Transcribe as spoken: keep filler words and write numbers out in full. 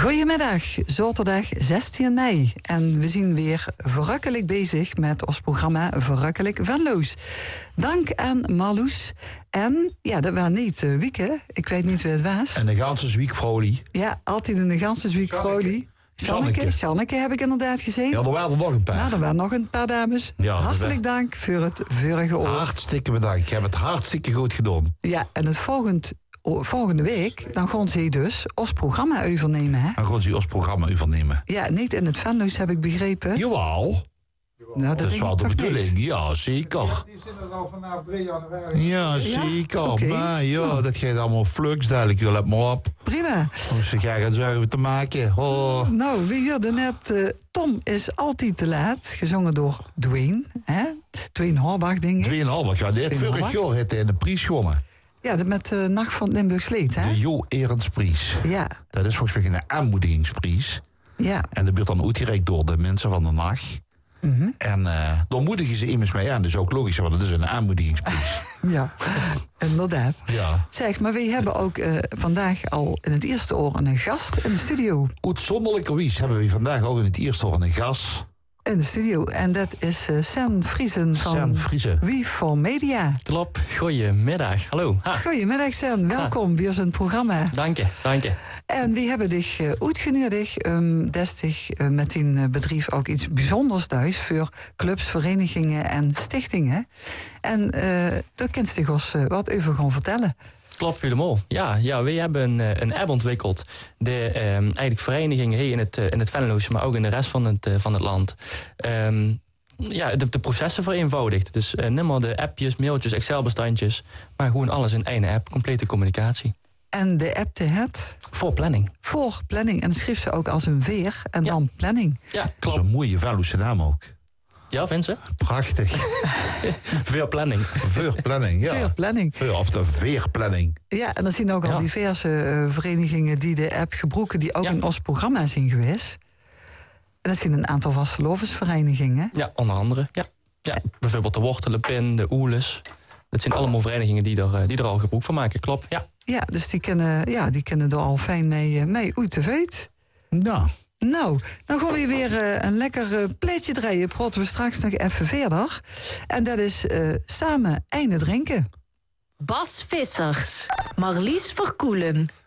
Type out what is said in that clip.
Goedemiddag, zaterdag zestien mei. En we zijn weer verrukkelijk bezig met ons programma Verrukkelijk Venlo's. Dank aan Marloes. En ja, dat was niet uh, Wieke. Ik weet niet wie het was. En de ganse week Vrolie. Ja, altijd in de ganse week Vrolie. Sjanneke, Sjanneke heb ik inderdaad gezien. Ja, er waren er nog een paar. Nou, er waren nog een paar dames. Ja, hartelijk dank voor het vorige oor. Hartstikke bedankt. Ik heb het hartstikke goed gedaan. Ja, en het volgend, volgende week, dan gaan ze dus ons programma overnemen, hè? Dan gaan ze ons programma overnemen. Ja, niet in het Venlo's, heb ik begrepen. Jawel. Nou, dat is wel de bedoeling, niet. Ja, zeker. Die zijn er al vanaf drie januari. Ja, zeker. Ja? Okay. Maar ja, nou. dat gaat allemaal flux, duidelijk. Je let maar op. Prima. Ze gaan zorgen te maken. Oh. Nou, we hoorden net, uh, Tom is altijd te laat, gezongen door Dwayne. Hè? Dwayne Horbach, denk ik. Dwayne Horbach, ja. Die heeft vorig jaar het in de prijs gewonnen. Ja, met de Nacht van het Limburgs Lied, hè? De Jo Erendsprijs. Ja. Dat is volgens mij een aanmoedigingsprijs. Ja. En dat wordt dan uitgereikt door de mensen van de nacht. Mm-hmm. En uh, dan moedigen ze immers mee aan. Dat is ook logisch, want dat is een aanmoedigingsprijs. Ja, inderdaad. Ja. Zeg, maar we hebben ook uh, vandaag al in het eerste oor een gast in de studio. Uitzonderlijkerwijs hebben we vandaag ook in het eerste oor een gast. In de studio. En dat is uh, Sam Friesen van Sam Friesen. Wie voor Media. Klopt. Goedemiddag. Hallo. Ha. Goedemiddag Sam. Welkom bij ons programma. Dank je, dank je. En we hebben dich uh, uitgenodigd um, destig uh, met die uh, bedrijf ook iets bijzonders thuis voor clubs, verenigingen en stichtingen. En uh, daar kunt je ons uh, wat over gaan vertellen. Klopt helemaal. Ja, ja, we hebben een, een app ontwikkeld. De um, eigenlijk verenigingen hier in het, in het Venlo's, maar ook in de rest van het, uh, van het land. Um, ja, de, de processen vereenvoudigd. Dus uh, niet meer de appjes, mailtjes, Excel-bestandjes, maar gewoon alles in één app, complete communicatie. En de app te het? Voor planning. Voor planning. En dan schreef ze ook als een veer en ja. dan planning. Ja, klopt. Dat is een mooie Venlo'se naam ook. Ja, vind ze? Prachtig. Veel planning. Veel planning, ja. Veel planning. Veel, of de veerplanning. Ja, en er zien ook al ja. diverse uh, verenigingen die de app gebruiken, die ook ja. in ons programma zijn geweest. En dat zijn een aantal vastgelovingsverenigingen. Ja, onder andere. Ja. Ja, bijvoorbeeld de Wortelenpin, de Oeles. Dat zijn allemaal verenigingen die er, die er al gebruik van maken, klopt. Ja, ja dus die kunnen, ja, die kunnen er al fijn mee, mee uit de veut. Nou. Nou, dan gaan we weer uh, een lekker uh, pleetje draaien. Praten we straks nog even verder. En dat is uh, samen einde drinken. Bas Vissers, Marlies Verkoelen.